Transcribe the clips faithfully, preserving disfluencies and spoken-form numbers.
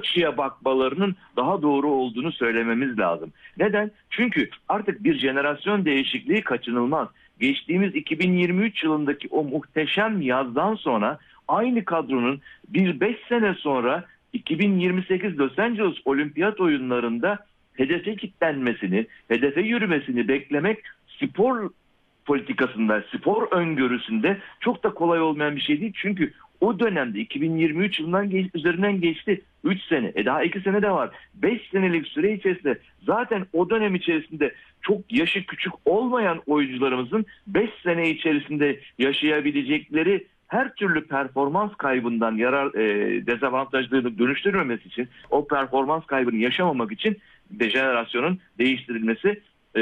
açıya bakmalarının daha doğru olduğunu söylememiz lazım. Neden? Çünkü artık bir jenerasyon değişikliği kaçınılmaz. Geçtiğimiz iki bin yirmi üç yılındaki o muhteşem yazdan sonra aynı kadronun bir beş sene sonra iki bin yirmi sekiz Los Angeles Olimpiyat Oyunları'nda hedefe kilitlenmesini, hedefe yürümesini beklemek spor politikasında, spor öngörüsünde çok da kolay olmayan bir şey değil. Çünkü o dönemde iki bin yirmi üç yılından geç, üzerinden geçti üç sene. E daha iki sene de var. beş senelik süre içerisinde zaten o dönem içerisinde çok yaşı küçük olmayan oyuncularımızın beş sene içerisinde yaşayabilecekleri her türlü performans kaybından yarar e, dezavantajlarını dönüştürmemesi için, o performans kaybını yaşamamak için dejenerasyonun değiştirilmesi e,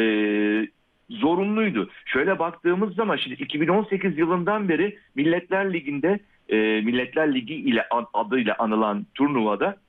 zorunluydu. Şöyle baktığımız zaman şimdi iki bin on sekiz yılından beri Milletler Ligi'nde e, Milletler Ligi ile adıyla anılan turnuvada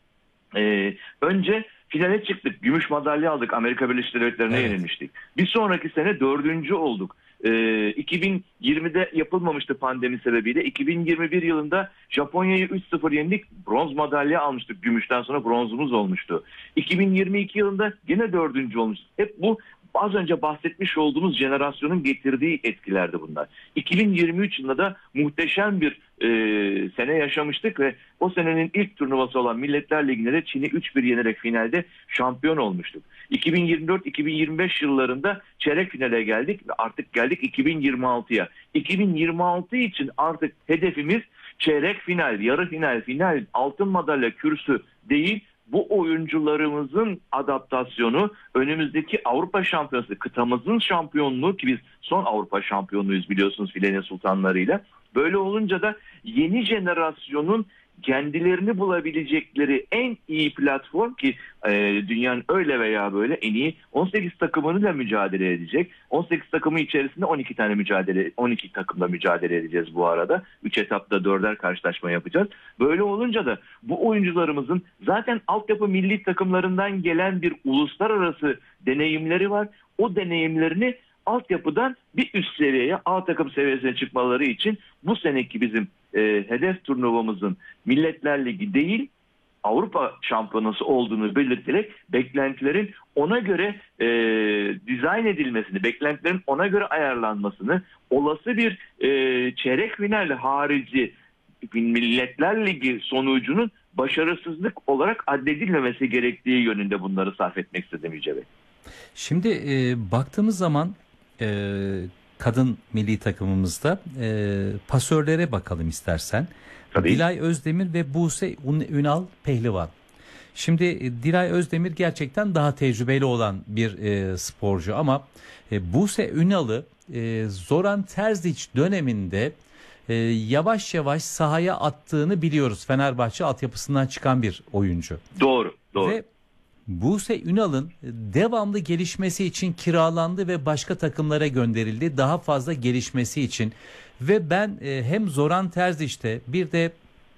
e, önce finale çıktık. Gümüş madalya aldık. Amerika Birleşik Devletleri'ne evet. yenilmiştik. Bir sonraki sene dördüncü olduk. Ee, iki bin yirmide yapılmamıştı pandemi sebebiyle. iki bin yirmi bir yılında Japonya'yı üç sıfır yendik. Bronz madalya almıştık. Gümüşten sonra bronzumuz olmuştu. iki bin yirmi iki yılında yine dördüncü olmuştuk. Hep bu az önce bahsetmiş olduğumuz jenerasyonun getirdiği etkilerdi bunlar. iki bin yirmi üç yılında da muhteşem bir e, sene yaşamıştık ve o senenin ilk turnuvası olan Milletler Ligi'nde de Çin'i üç bir yenerek finalde şampiyon olmuştuk. iki bin yirmi dört iki bin yirmi beş yıllarında çeyrek finale geldik ve artık geldik iki bin yirmi altıya. iki bin yirmi altı için artık hedefimiz çeyrek final, yarı final, final, altın madalya kürsü değil. Bu oyuncularımızın adaptasyonu, önümüzdeki Avrupa Şampiyonası, kıtamızın şampiyonluğu, ki biz son Avrupa şampiyonluğuyuz biliyorsunuz Filenin Sultanları'yla. Böyle olunca da yeni jenerasyonun kendilerini bulabilecekleri en iyi platform, ki e, dünyanın öyle veya böyle en iyi on sekiz takımıyla mücadele edecek. on sekiz takımı içerisinde on iki tane mücadele, on iki takımla mücadele edeceğiz bu arada. üç etapta dörder karşılaşma yapacağız. Böyle olunca da bu oyuncularımızın zaten altyapı milli takımlarından gelen bir uluslararası deneyimleri var. O deneyimlerini altyapıdan bir üst seviyeye, A takım seviyesine çıkmaları için bu seneki bizim e, hedef turnuvamızın Milletler Ligi değil Avrupa Şampiyonası olduğunu belirterek beklentilerin ona göre e, dizayn edilmesini, beklentilerin ona göre ayarlanmasını, olası bir e, çeyrek final harici Milletler Ligi sonucunun başarısızlık olarak addedilmemesi gerektiği yönünde bunları sarf etmek istedim Yüce Bey. Şimdi e, baktığımız zaman e, kadın milli takımımızda e, pasörlere bakalım istersen. Tabii. Dilay Özdemir ve Buse Ünal Pehlivan. Şimdi e, Dilay Özdemir gerçekten daha tecrübeli olan bir e, sporcu ama e, Buse Ünal'ı e, Zoran Terzic döneminde e, yavaş yavaş sahaya attığını biliyoruz. Fenerbahçe altyapısından çıkan bir oyuncu. Doğru, doğru. Ve Buse Ünal'ın devamlı gelişmesi için kiralandı ve başka takımlara gönderildi. Daha fazla gelişmesi için. Ve ben e, hem Zoran Terzic'te bir de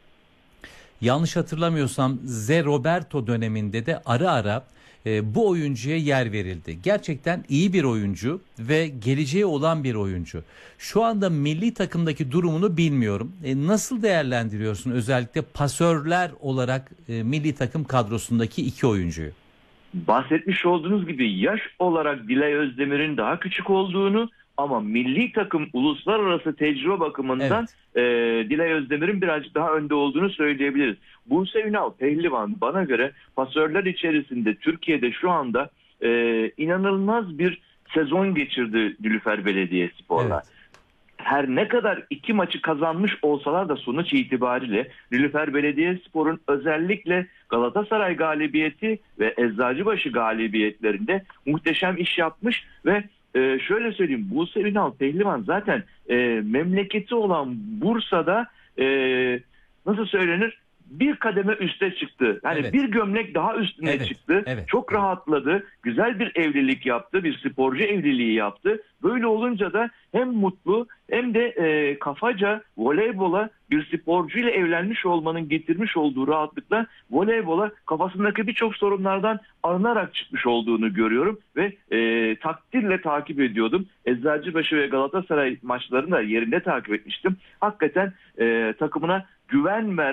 yanlış hatırlamıyorsam Ze Roberto döneminde de ara ara e, bu oyuncuya yer verildi. Gerçekten iyi bir oyuncu ve geleceği olan bir oyuncu. Şu anda milli takımdaki durumunu bilmiyorum. E, nasıl değerlendiriyorsun özellikle pasörler olarak e, milli takım kadrosundaki iki oyuncuyu? Bahsetmiş olduğunuz gibi yaş olarak Dilay Özdemir'in daha küçük olduğunu ama milli takım uluslararası tecrübe bakımından evet. e, Dilay Özdemir'in birazcık daha önde olduğunu söyleyebiliriz. Buse Ünal Pehlivan bana göre pasörler içerisinde Türkiye'de şu anda e, inanılmaz bir sezon geçirdi Nilüfer Belediyespor'la. Evet. Her ne kadar iki maçı kazanmış olsalar da sonuç itibariyle Nilüfer Belediyespor'un özellikle Galatasaray galibiyeti ve Eczacıbaşı galibiyetlerinde muhteşem iş yapmış ve e, şöyle söyleyeyim, Buse Ünal Pehlivan zaten e, memleketi olan Bursa'da e, nasıl söylenir? Bir kademe üste çıktı. Yani evet. bir gömlek daha üstüne evet. çıktı. Evet. Çok rahatladı. Güzel bir evlilik yaptı. Bir sporcu evliliği yaptı. Böyle olunca da hem mutlu hem de e, kafaca voleybola bir sporcuyla evlenmiş olmanın getirmiş olduğu rahatlıkla voleybola kafasındaki birçok sorunlardan arınarak çıkmış olduğunu görüyorum ve e, takdirle takip ediyordum. Eczacıbaşı ve Galatasaray maçlarını da yerinde takip etmiştim. Hakikaten e, takımına güven veren,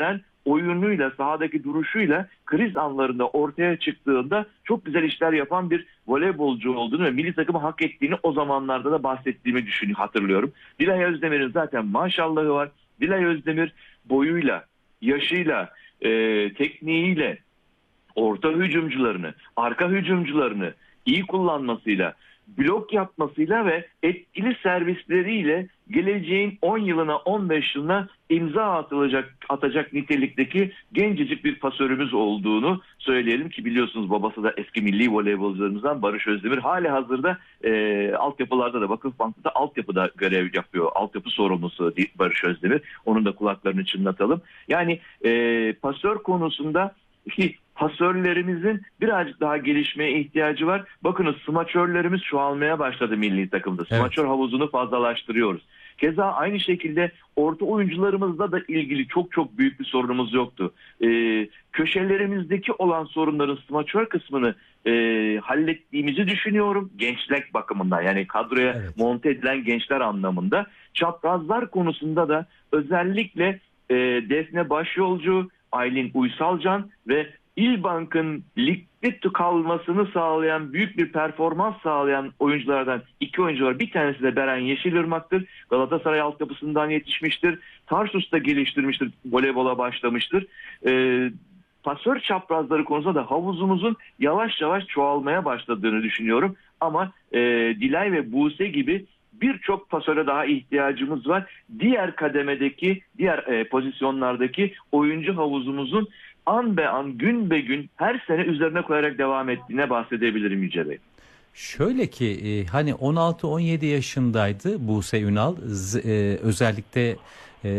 oyunuyla, sahadaki duruşuyla kriz anlarında ortaya çıktığında çok güzel işler yapan bir voleybolcu olduğunu ve milli takımı hak ettiğini o zamanlarda da bahsettiğimi düşünüyorum, hatırlıyorum. Dilay Özdemir'in zaten maşallahı var. Dilay Özdemir boyuyla, yaşıyla, e, tekniğiyle, orta hücumcularını, arka hücumcularını iyi kullanmasıyla, blok yapmasıyla ve etkili servisleriyle geleceğin on yılına, on beş yılına imza atılacak, atacak nitelikteki gencecik bir pasörümüz olduğunu söyleyelim ki biliyorsunuz babası da eski milli voleybolcularımızdan Barış Özdemir. Hali hazırda e, altyapılarda da Vakıfbank'ta da altyapıda görev yapıyor. Altyapı sorumlusu Barış Özdemir. Onun da kulaklarını çınlatalım. Yani e, pasör konusunda ki pasörlerimizin birazcık daha gelişmeye ihtiyacı var. Bakınız smaçörlerimiz çoğalmaya başladı milli takımda. Smaçör evet. havuzunu fazlalaştırıyoruz. Keza aynı şekilde orta oyuncularımızla da ilgili çok çok büyük bir sorunumuz yoktu. Ee, köşelerimizdeki olan sorunların smaçör kısmını e, hallettiğimizi düşünüyorum. Gençlik bakımından yani kadroya evet. monte edilen gençler anlamında. Çaprazlar konusunda da özellikle e, Defne Başyolcu, Aylin Uysalcan ve İlbank'ın ligde kalmasını sağlayan, büyük bir performans sağlayan oyunculardan iki oyuncu var. Bir tanesi de Beren Yeşilırmak'tır. Galatasaray altyapısından yetişmiştir. Tarsus'ta geliştirmiştir. Voleybola başlamıştır. Ee, pasör çaprazları konusunda da havuzumuzun yavaş yavaş çoğalmaya başladığını düşünüyorum. Ama e, Dilay ve Buse gibi birçok pasöre daha ihtiyacımız var. Diğer kademedeki, diğer e, pozisyonlardaki oyuncu havuzumuzun an be an, gün be gün her sene üzerine koyarak devam ettiğine bahsedebilirim Yüce Bey. Şöyle ki e, hani on altı on yedi yaşındaydı Buse Ünal. Z, e, özellikle e,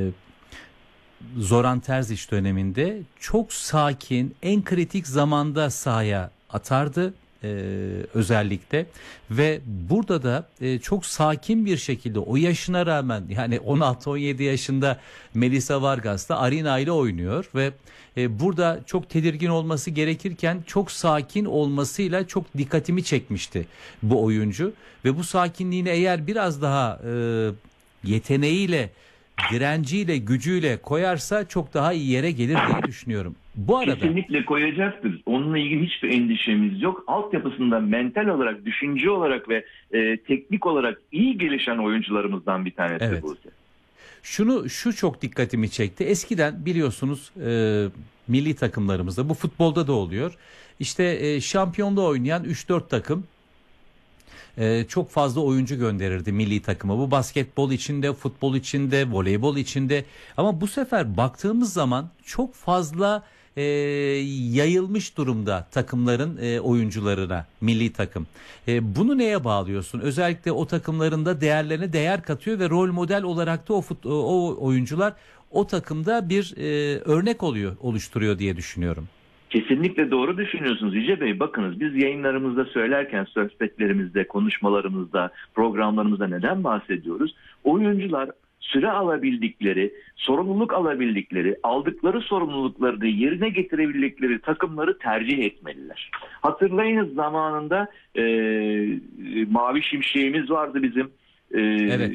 Zoran Terzic döneminde çok sakin, en kritik zamanda sahaya atardı. Ee, özellikle ve burada da e, çok sakin bir şekilde o yaşına rağmen yani on altı on yedi yaşında Melisa Vargas da Arina ile oynuyor ve e, burada çok tedirgin olması gerekirken çok sakin olmasıyla çok dikkatimi çekmişti bu oyuncu ve bu sakinliğini eğer biraz daha e, yeteneğiyle, direnciyle, gücüyle koyarsa çok daha iyi yere gelir diye düşünüyorum. Bu arada kesinlikle koyacaktır. Onunla ilgili hiçbir endişemiz yok. Altyapısında mental olarak, düşünce olarak ve e, teknik olarak iyi gelişen oyuncularımızdan bir tanesi evet. bu. Şunu şu çok dikkatimi çekti. Eskiden biliyorsunuz e, milli takımlarımızda bu futbolda da oluyor. İşte e, şampiyonda oynayan üç dört takım Ee, çok fazla oyuncu gönderirdi milli takıma. Bu basketbol içinde, futbol içinde, voleybol içinde. Ama bu sefer baktığımız zaman çok fazla e, yayılmış durumda takımların e, oyuncularına milli takım. E, bunu neye bağlıyorsun? Özellikle o takımların da değerlerine değer katıyor ve rol model olarak da o, fut, o oyuncular o takımda bir e, örnek oluyor, oluşturuyor diye düşünüyorum. Kesinlikle doğru düşünüyorsunuz Yüce Bey. Bakınız biz yayınlarımızda söylerken, sohbetlerimizde, konuşmalarımızda, programlarımızda neden bahsediyoruz? Oyuncular süre alabildikleri, sorumluluk alabildikleri, aldıkları sorumlulukları yerine getirebildikleri takımları tercih etmeliler. Hatırlayınız zamanında e, Mavi Şimşek'imiz vardı bizim. E, evet.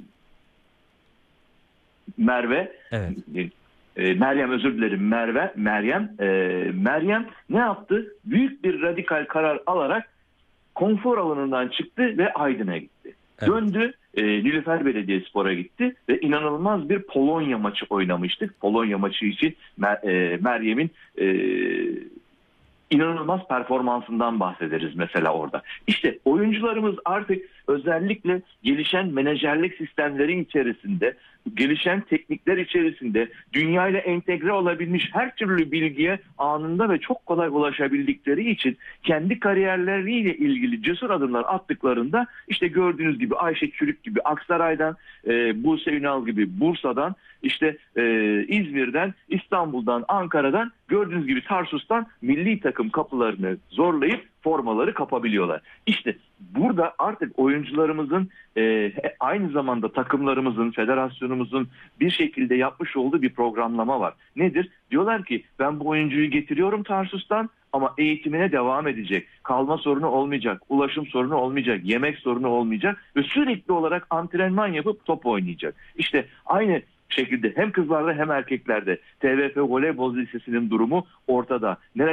Merve. Evet. E, Meryem özür dilerim Merve, Meryem. E, Meryem ne yaptı? Büyük bir radikal karar alarak konfor alanından çıktı ve Aydın'a gitti. Evet. Döndü, e, Nilüfer Belediyespor'a gitti ve inanılmaz bir Polonya maçı oynamıştık. Polonya maçı için Mer, e, Meryem'in e, inanılmaz performansından bahsederiz mesela orada. İşte oyuncularımız artık özellikle gelişen menajerlik sistemleri içerisinde, gelişen teknikler içerisinde dünyayla entegre olabilmiş her türlü bilgiye anında ve çok kolay ulaşabildikleri için kendi kariyerleriyle ilgili cesur adımlar attıklarında işte gördüğünüz gibi Ayşe Çürük gibi Aksaray'dan, e, Buse Ünal gibi Bursa'dan, işte e, İzmir'den, İstanbul'dan, Ankara'dan, gördüğünüz gibi Tarsus'tan milli takım kapılarını zorlayıp formaları kapabiliyorlar. İşte burada artık oyuncularımızın e, aynı zamanda takımlarımızın, federasyonumuzun bir şekilde yapmış olduğu bir programlama var. Nedir? Diyorlar ki ben bu oyuncuyu getiriyorum Tarsus'tan ama eğitimine devam edecek. Kalma sorunu olmayacak, ulaşım sorunu olmayacak, yemek sorunu olmayacak ve sürekli olarak antrenman yapıp top oynayacak. İşte aynı şekilde hem kızlarda hem erkeklerde T V F Voleybol Lisesi'nin durumu ortada. Nerede